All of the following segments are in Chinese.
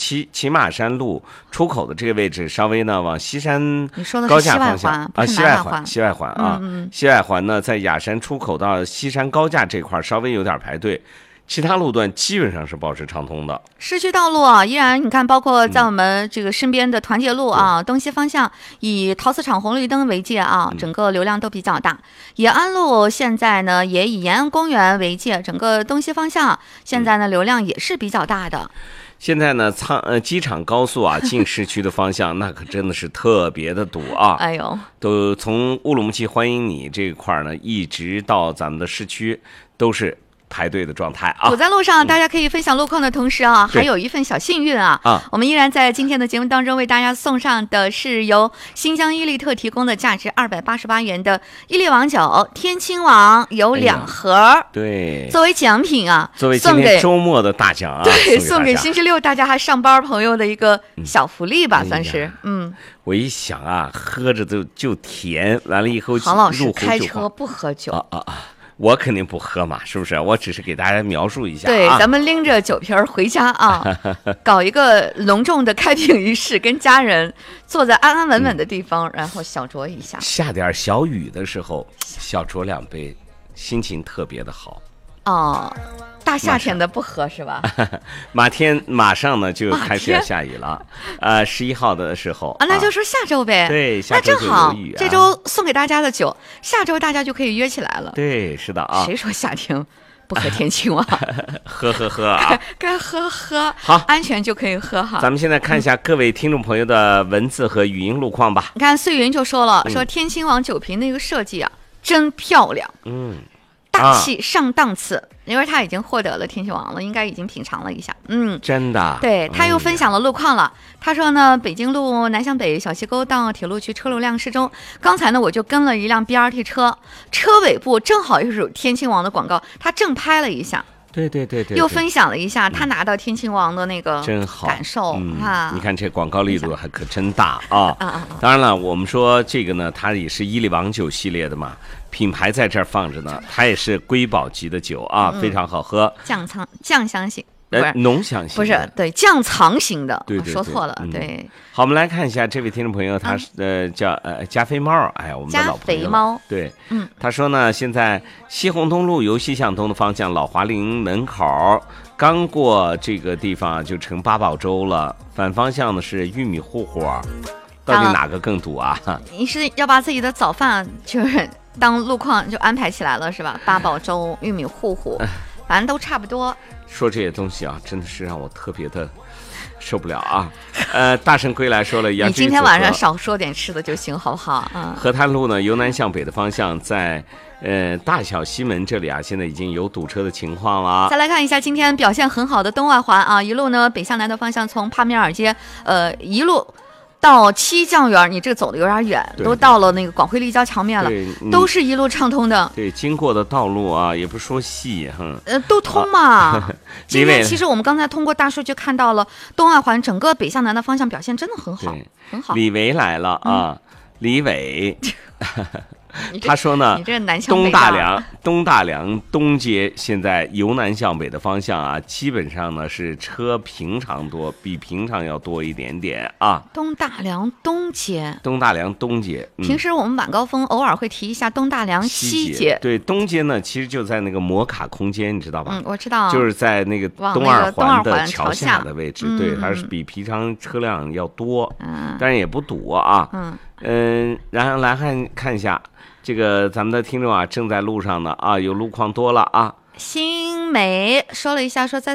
骑马山路出口的这个位置，稍微呢往西山高架方向啊， 西外环啊，西外环呢在雅山出口到西山高架这块稍微有点排队。其他路段基本上是保持畅通的。 市区道路啊，依然你看，包括在我们这个身边的团结路啊，东西方向以陶瓷厂红绿灯为界啊，整个流量都比较大。延安路现在呢也以延安公园为界，整个东西方向现在呢流量也是比较大的。 现在呢，机场高速啊进市区的方向，那可真的是特别的堵啊！ 哎呦， 都从乌鲁木齐欢迎你这块呢，一直到咱们的市区都是排队的状态啊！ 堵在路上，大家可以分享路况的同时啊，还有一份小幸运啊！我们依然在今天的节目当中为大家送上的是由新疆伊利特提供的价值288元的伊利王酒天青王，有2盒， 对， 作为奖品啊， 作为今天周末的大奖啊， 对，送给星期六大家还上班朋友的一个小福利吧，算是。 我一想啊，喝着就甜，完了以后郝老师开车不喝酒我肯定不喝嘛，是不是？我只是给大家描述一下。 对，咱们拎着酒瓶回家啊，搞一个隆重的开瓶仪式，跟家人坐在安安稳稳的地方，然后小酌一下。 下点小雨的时候，小酌2杯，心情特别的好。 大夏天的不喝是吧？ 马上呢就开始要下雨了，11号的时候那就说下周呗。 对，下周就有雨那正好这周送给大家的酒，下周大家就可以约起来了。 对，是的啊。 谁说夏天不喝天青啊？ 喝啊， 该喝。 好， 安全就可以喝哈。 咱们现在看一下各位听众朋友的文字和语音路况吧。 你看碎云就说了，说天青王酒瓶那个设计啊，真漂亮。大气上档次，因为他已经获得了天青王了，应该已经品尝了一下。 真的。 对，他又分享了路况了。他说呢，北京路南向北小西沟到铁路区车流量适中。刚才呢，我就跟了一辆 BRT 车，车尾部正好又是有天青王的广告，他正拍了一下。 对， 又分享了一下他拿到天青王的那个感受你看这广告力度还可真大啊！当然了，我们说这个呢，它也是伊利王酒系列的嘛，品牌在这儿放着呢，它也是瑰宝级的酒啊，非常好喝， 酱香型。 浓香型不是，对，酱藏型的， 对， 说错了，对。 好，我们来看一下这位听众朋友，他叫加菲猫，哎呀，我们的老朋友， 加菲猫， 对，他说呢，现在西红东路由西向东的方向，老华林门口刚过这个地方就成八宝粥了，反方向呢是玉米糊糊，到底哪个更堵啊？ 你是要把自己的早饭就是当路况就安排起来了是吧？八宝粥、玉米糊糊，反正都差不多。 说这些东西啊，真的是让我特别的受不了啊！大圣归来说了， 你今天晚上少说点吃的就行，好不好？ 河滩路呢，由南向北的方向，在大小西门这里啊，现在已经有堵车的情况了。 再来看一下今天表现很好的东外环啊，一路呢北向南的方向，从帕米尔街一路到七酱园，你这走的有点远，都到了那个广汇立交桥面了，都是一路畅通的。 对，经过的道路啊，也不说细都通嘛。今天其实我们刚才通过大数据看到了东外环整个北向南的方向表现真的很好，很好。 李维来了啊，李伟。他说呢， 你这南向北东大梁东街现在由南向北的方向啊，基本上呢是车平常多，比平常要多一点点啊。 东大梁东街， 平时我们晚高峰偶尔会提一下东大梁西街。 对，东街呢其实就在那个摩卡空间，你知道吧？ 我知道， 就是在那个东二环的桥下的位置，对，还是比平常车辆要多，但是也不堵啊。然后来看一下。这个咱们的听众啊，正在路上呢啊，有路况多了啊。 新梅说了一下，说在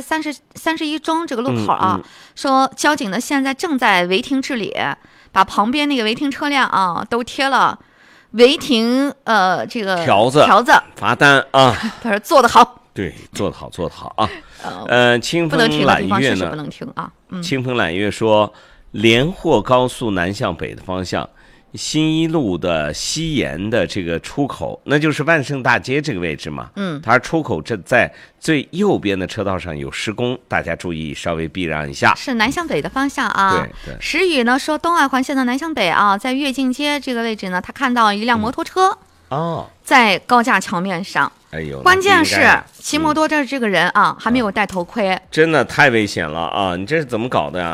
31中这个路口啊，说交警呢现在正在违停治理，把旁边那个违停车辆啊都贴了违停这个条子罚单啊。 他说做得好， 对，做得好啊。清风揽月呢， 不能停啊。 清风揽月说，连霍高速南向北的方向。新一路的西沿的这个出口，那就是万盛大街这个位置嘛。它出口这在最右边的车道上有施工，大家注意稍微避让一下。 是南向北的方向啊。 对。 石宇呢说，东外环线的南向北啊，在跃进街这个位置呢，他看到一辆摩托车在高架桥面上。 哎呦， 关键是骑摩托车这个人啊，还没有戴头盔， 真的太危险了啊！你这是怎么搞的呀？